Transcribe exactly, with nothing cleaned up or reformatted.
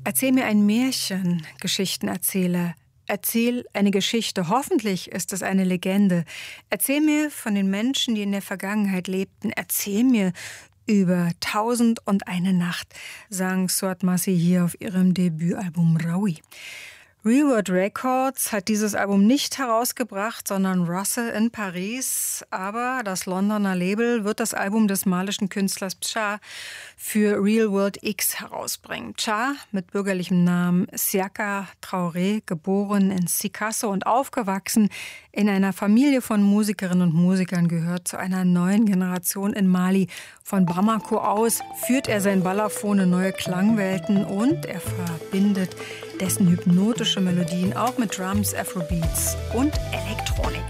Erzähl mir ein Märchen, Geschichtenerzähler. Erzähl eine Geschichte. Hoffentlich ist es eine Legende. Erzähl mir von den Menschen, die in der Vergangenheit lebten. Erzähl mir über Tausend und eine Nacht, sang Sword Massi hier auf ihrem Debütalbum Raui. Real World Records hat dieses Album nicht herausgebracht, sondern Russell in Paris. Aber das Londoner Label wird das Album des malischen Künstlers Pcha für Real World X herausbringen. Pcha, mit bürgerlichem Namen Siaka Traoré, geboren in Sikasso und aufgewachsen in einer Familie von Musikerinnen und Musikern, gehört zu einer neuen Generation in Mali. Von Bamako aus führt er sein Balafon in neue Klangwelten und er verbindet dessen hypnotische Melodien auch mit Drums, Afrobeats und Elektronik.